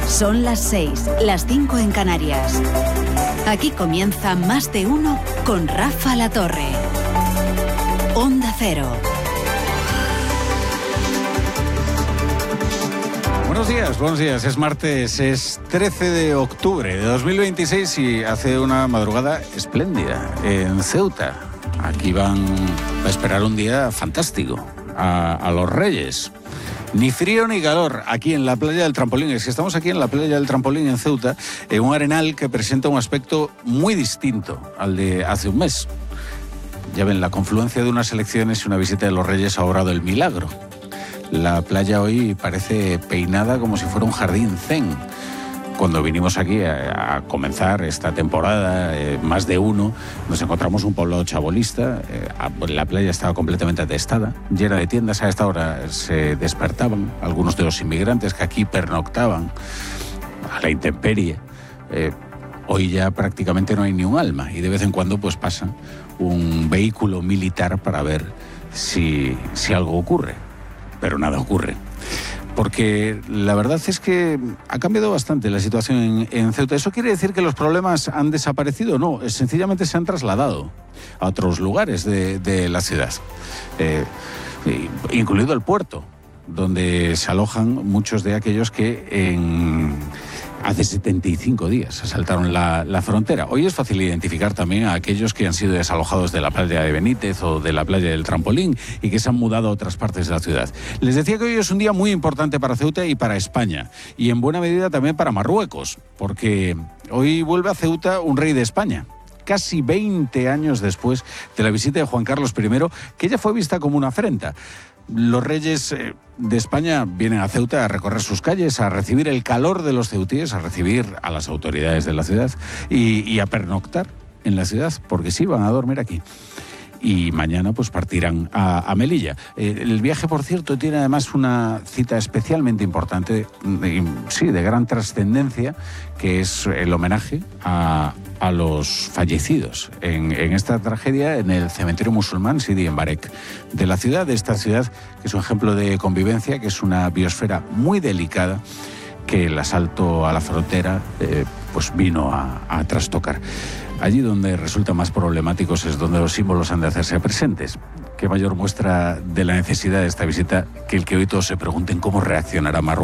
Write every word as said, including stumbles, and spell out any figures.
Son las seis, las cinco en Canarias. Aquí comienza Más de Uno con Rafa La Torre. Onda Cero. Buenos días, buenos días. Es martes, es trece de octubre de dos mil veintiséis y hace una madrugada espléndida en Ceuta. Aquí van a esperar un día fantástico a, a los Reyes. Ni frío ni calor aquí en la playa del Trampolín. Es que estamos aquí en la playa del Trampolín en Ceuta, en un arenal que presenta un aspecto muy distinto al de hace un mes. Ya ven, la confluencia de unas elecciones y una visita de los Reyes ha obrado el milagro. La playa hoy parece peinada como si fuera un jardín zen. Cuando vinimos aquí a, a comenzar esta temporada, eh, Más de Uno, nos encontramos un poblado chabolista. Eh, la playa estaba completamente atestada, llena de tiendas. A esta hora se despertaban algunos de los inmigrantes que aquí pernoctaban a la intemperie. Eh, hoy ya prácticamente no hay ni un alma y de vez en cuando pues pasa un vehículo militar para ver si, si algo ocurre. Pero nada ocurre. Porque la verdad es que ha cambiado bastante la situación en, en Ceuta. ¿Eso quiere decir que los problemas han desaparecido? No, sencillamente se han trasladado a otros lugares de, de la ciudad, eh, incluido el puerto, donde se alojan muchos de aquellos que en... hace setenta y cinco días asaltaron la, la frontera. Hoy es fácil identificar también a aquellos que han sido desalojados de la playa de Benítez o de la playa del Trampolín y que se han mudado a otras partes de la ciudad. Les decía que hoy es un día muy importante para Ceuta y para España, y en buena medida también para Marruecos, porque hoy vuelve a Ceuta un rey de España. Casi veinte años después de la visita de Juan Carlos primero, que ya fue vista como una afrenta. Los reyes de España vienen a Ceuta a recorrer sus calles, a recibir el calor de los ceutíes, a recibir a las autoridades de la ciudad y, y a pernoctar en la ciudad, porque sí, van a dormir aquí. Y mañana pues partirán a, a Melilla. Eh, el viaje, por cierto, tiene además una cita especialmente importante, de, sí, de gran trascendencia, que es el homenaje a, a los fallecidos en, en esta tragedia en el cementerio musulmán Sidi Embarek de la ciudad, de esta ciudad que es un ejemplo de convivencia, que es una biosfera muy delicada, que el asalto a la frontera eh, pues vino a, a trastocar. Allí donde resulta más problemáticos es donde los símbolos han de hacerse presentes. Qué mayor muestra de la necesidad de esta visita que el que hoy todos se pregunten cómo reaccionará Marruecos